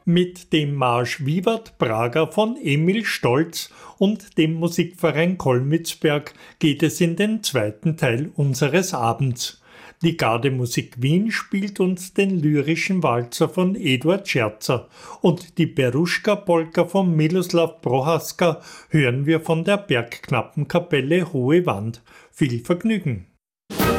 Mit dem Marsch Vivat Praga von Emil Stolz und dem Musikverein Kolmitzberg geht es in den zweiten Teil unseres Abends. Die Gardemusik Wien spielt uns den lyrischen Walzer von Eduard Scherzer und die Beruschka-Polka von Miloslav Prohaska hören wir von der Bergknappenkapelle Hohe Wand. Viel Vergnügen!